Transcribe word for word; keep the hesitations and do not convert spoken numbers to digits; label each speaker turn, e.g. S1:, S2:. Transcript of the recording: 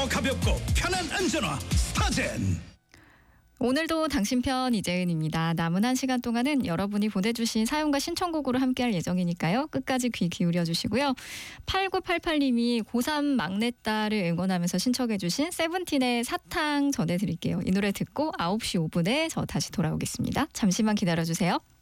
S1: 더 가볍고 편한 안전화 스타젠.
S2: 오늘도 당신 편 이재은입니다. 남은 한 시간 동안은 여러분이 보내주신 사연과 신청곡으로 함께할 예정이니까요. 끝까지 귀 기울여 주시고요. 팔구팔팔 님이 고삼 막내딸을 응원하면서 신청해 주신 세븐틴의 사탕 전해드릴게요. 이 노래 듣고 아홉 시 오 분에 저 다시 돌아오겠습니다. 잠시만 기다려주세요.